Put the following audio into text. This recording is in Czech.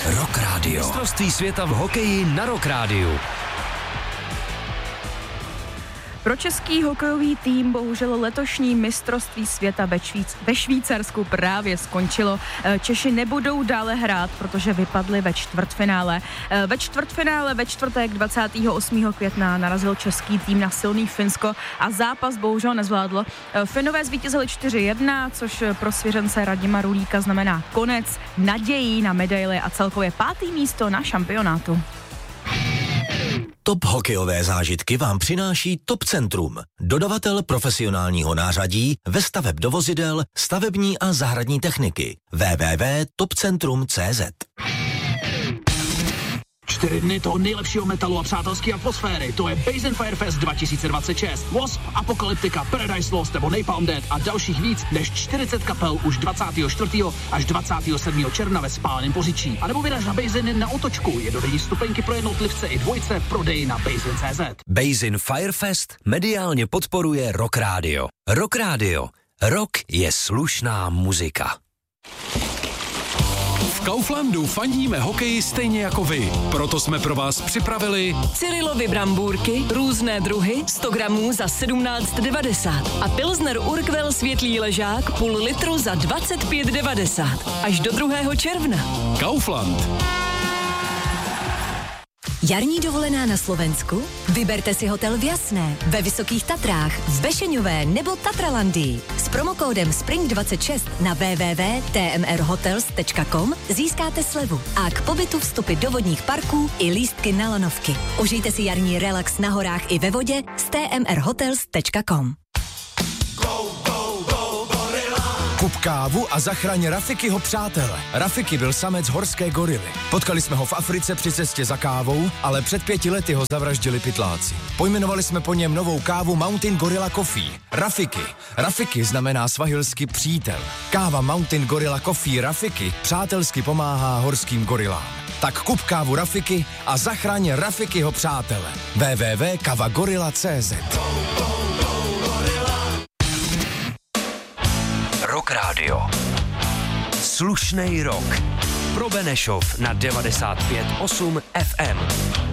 Rock Radio. Mistrovství světa v hokeji na Rock Radio. Pro český hokejový tým bohužel letošní mistrovství světa ve Švýcarsku právě skončilo. Češi nebudou dále hrát, protože vypadli ve čtvrtfinále. Ve čtvrtfinále ve čtvrtek 28. května narazil český tým na silný Finsko a zápas bohužel nezvládlo. Finové zvítězili 4-1, což pro svěřence Radima Rulíka znamená konec nadějí na medaile a celkově 5. místo na šampionátu. Top hokejové zážitky vám přináší Top Centrum, dodavatel profesionálního nářadí ve staveb do vozidel, stavební a zahradní techniky. www.topcentrum.cz 4 dny toho nejlepšího metalu a přátelské atmosféry. To je Basin Firefest 2026. Wasp, Apocalyptica, Paradise Lost nebo Napalm Death a dalších víc než 40 kapel už 24. až 27. června ve Spálném Poříčí. A nebo vyraž na Basin na Otočku. Jednodenní stupenky pro jednotlivce i dvojce v prodeji na Basin.cz. Basin Firefest mediálně podporuje Rock Radio. Rock Radio. Rock je slušná muzika. V Kauflandu fandíme hokeji stejně jako vy. Proto jsme pro vás připravili Cyrilovy brambůrky, různé druhy, 100 gramů za 17,90 a Pilsner Urquell světlý ležák půl litru za 25,90 až do 2. června. Kaufland. Jarní dovolená na Slovensku? Vyberte si hotel v Jasné, ve Vysokých Tatrách, v Bešeňové nebo Tatralandii. S promokódem SPRING26 na www.tmrhotels.com získáte slevu a k pobytu vstupy do vodních parků i lístky na lanovky. Užijte si jarní relax na horách i ve vodě s tmrhotels.com. Kup kávu a zachraň Rafikyho přátele. Rafiky byl samec horské gorily. Potkali jsme ho v Africe při cestě za kávou, ale před 5 lety ho zavraždili pytláci. Pojmenovali jsme po něm novou kávu Mountain Gorilla Coffee. Rafiky. Rafiky znamená svahilsky přítel. Káva Mountain Gorilla Coffee Rafiky přátelsky pomáhá horským gorilám. Tak kup kávu Rafiky a zachraň Rafikyho přátele. www.kavagorilla.cz. Rock Radio. Slušnej rock. Pro Benešov na 95,8 FM.